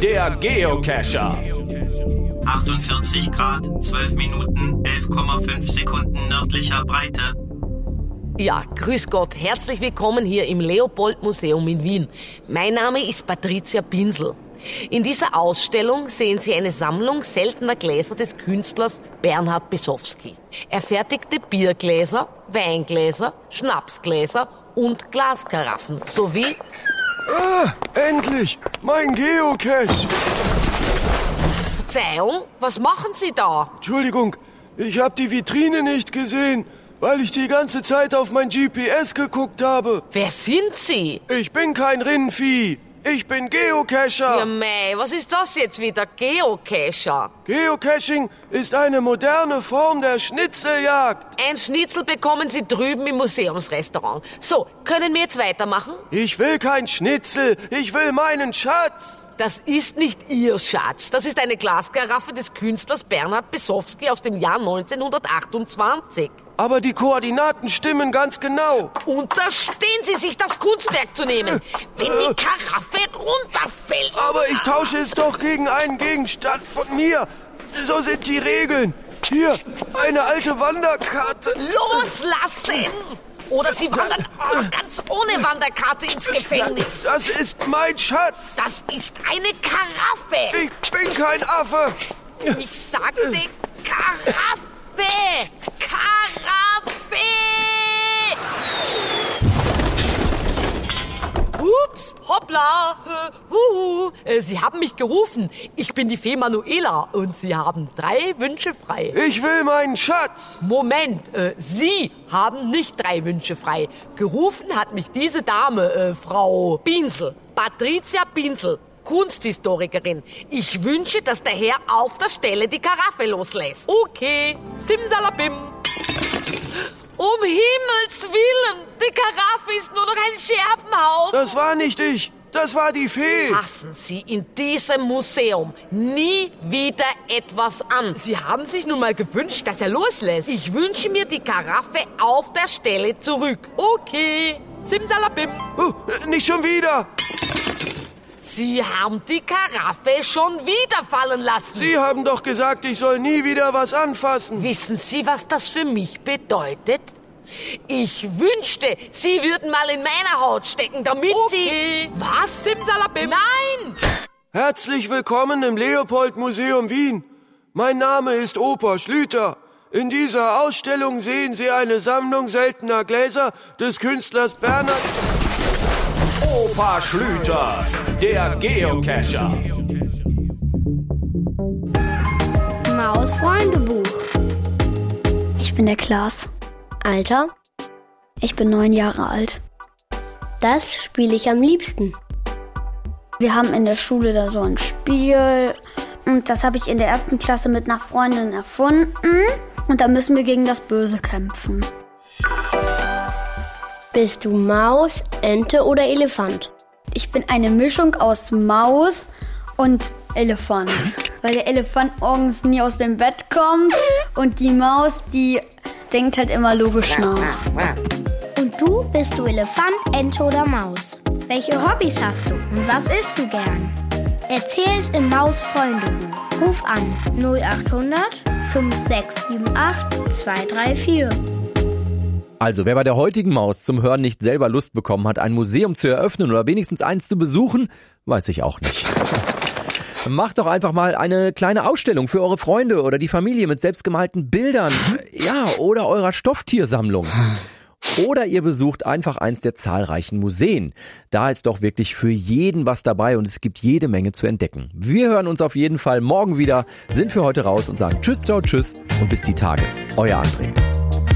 der Geocacher. 48 Grad, 12 Minuten, 11,5 Sekunden nördlicher Breite. Ja, grüß Gott, herzlich willkommen hier im Leopold-Museum in Wien. Mein Name ist Patricia Pinsel. In dieser Ausstellung sehen Sie eine Sammlung seltener Gläser des Künstlers Bernhard Besowski. Er fertigte Biergläser, Weingläser, Schnapsgläser und Glaskaraffen sowie... Endlich! Mein Geocache! Verzeihung, was machen Sie da? Entschuldigung, ich habe die Vitrine nicht gesehen, weil ich die ganze Zeit auf mein GPS geguckt habe. Wer sind Sie? Ich bin kein Rindvieh. Ich bin Geocacher. Ja mei, was ist das jetzt wieder? Geocacher? Geocaching ist eine moderne Form der Schnitzeljagd. Ein Schnitzel bekommen Sie drüben im Museumsrestaurant. So, können wir jetzt weitermachen? Ich will kein Schnitzel, ich will meinen Schatz. Das ist nicht Ihr Schatz. Das ist eine Glaskaraffe des Künstlers Bernhard Besowski aus dem Jahr 1928. Aber die Koordinaten stimmen ganz genau. Unterstehen Sie sich, das Kunstwerk zu nehmen, wenn die Karaffe runterfällt. Aber ich tausche es doch gegen einen Gegenstand von mir. So sind die Regeln. Hier, eine alte Wanderkarte. Loslassen! Oder Sie wandern ganz ohne Wanderkarte ins Gefängnis. Das ist mein Schatz. Das ist eine Karaffe. Ich bin kein Affe. Ich sagte Karaffe. Karaffe! Ups, hoppla, Sie haben mich gerufen. Ich bin die Fee Manuela und Sie haben 3 Wünsche frei. Ich will meinen Schatz. Moment, Sie haben nicht 3 Wünsche frei. Gerufen hat mich diese Dame, Frau Pinsel, Patricia Pinsel, Kunsthistorikerin. Ich wünsche, dass der Herr auf der Stelle die Karaffe loslässt. Okay, simsalabim. Um Himmels Willen, die Karaffe ist nur noch ein Scherbenhaufen. Das war nicht ich, das war die Fee. Fassen Sie in diesem Museum nie wieder etwas an. Sie haben sich nun mal gewünscht, dass er loslässt. Ich wünsche mir die Karaffe auf der Stelle zurück. Okay, simsalabim. Nicht schon wieder. Sie haben die Karaffe schon wieder fallen lassen. Sie haben doch gesagt, ich soll nie wieder was anfassen. Wissen Sie, was das für mich bedeutet? Ich wünschte, Sie würden mal in meiner Haut stecken, damit Sie... Was, simsalabim? Nein! Herzlich willkommen im Leopold-Museum Wien. Mein Name ist Opa Schlüter. In dieser Ausstellung sehen Sie eine Sammlung seltener Gläser des Künstlers Bernhard... Opa Schlüter, der Geocacher. Maus-Freundebuch. Ich bin der Klaas. Alter? Ich bin 9 Jahre alt. Das spiele ich am liebsten. Wir haben in der Schule da so ein Spiel. Und das habe ich in der 1. Klasse mit einer Freundin erfunden. Und da müssen wir gegen das Böse kämpfen. Bist du Maus, Ente oder Elefant? Ich bin eine Mischung aus Maus und Elefant. Weil der Elefant morgens nie aus dem Bett kommt und die Maus, die denkt halt immer logisch nach. Und du, bist du Elefant, Ente oder Maus? Welche Hobbys hast du und was isst du gern? Erzähl's im Maus-Freundebuch. Ruf an 0800 5678 234. Also, wer bei der heutigen Maus zum Hören nicht selber Lust bekommen hat, ein Museum zu eröffnen oder wenigstens eins zu besuchen, weiß ich auch nicht. Macht doch einfach mal eine kleine Ausstellung für eure Freunde oder die Familie mit selbstgemalten Bildern. Ja, oder eurer Stofftiersammlung. Oder ihr besucht einfach eins der zahlreichen Museen. Da ist doch wirklich für jeden was dabei und es gibt jede Menge zu entdecken. Wir hören uns auf jeden Fall morgen wieder, sind für heute raus und sagen Tschüss, ciao, tschüss und bis die Tage. Euer André.